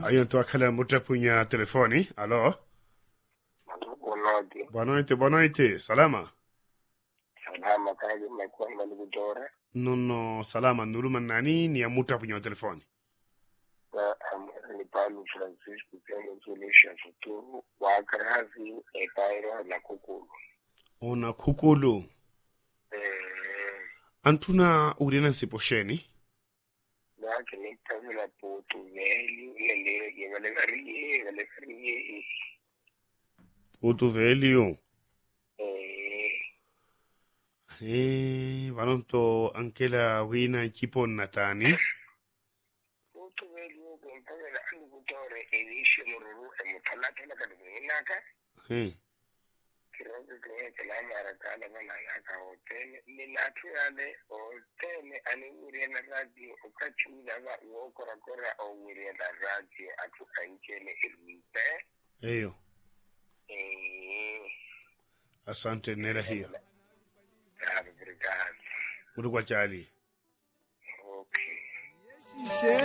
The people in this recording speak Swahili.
Ayo to akala mutra punya telefoni. Alo. Boa noite. Salama. Salama kaji mekuwa malibutore. No, salama. Nuruma nani ni ya mutra punya telefoni. Ni Paulo Francisco Pendo Zulisha Futuru. Wakarazi ekairo na kukulu. Ona kukulu. Antuna urina siposheni. Lakini tazila putu veli. Lele valegarie. Putu velio. Valonto anche la wina chipon natani. Putu veli kumpave la alibutore edisho mururu emutalata la kaduminaka. Kirogo kwenye la marakala wana yaka hotel. Nilatu yale hotel aniwiri na radio ukachula wa uokora o wiri na radio atu anjele ilmite. Eyo. Asante nera hiyo. Obrigado. Uruguachali. Okay.